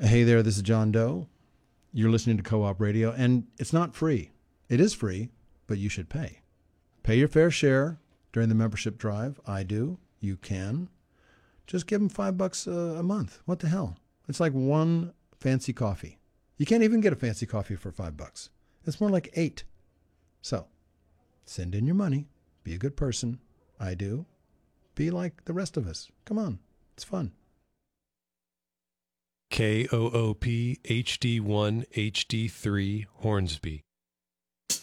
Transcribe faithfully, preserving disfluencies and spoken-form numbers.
Hey there, this is John Doe. You're listening to Co-op Radio, and it's not free. It is free, but you should pay. Pay your fair share during the membership drive. I do. You can. Just give them five bucks a, a month. What the hell? It's like one fancy coffee. You can't even get a fancy coffee for five bucks. It's more like eight. So, send in your money. Be a good person. I do. Be like the rest of us. Come on. It's fun. K O O P H D one H D three Hornsby.